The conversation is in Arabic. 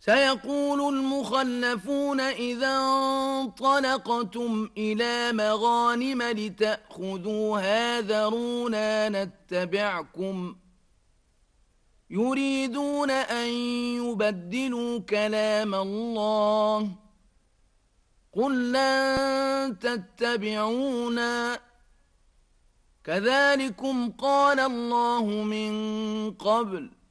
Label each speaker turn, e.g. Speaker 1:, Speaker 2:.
Speaker 1: سيقول المخلفون إذا انطلقتم إلى مغانم لتأخذوها ذرونا نتبعكم يريدون أن يبدلوا كلام الله قل لن تتبعونا كذلكم قال الله من قبل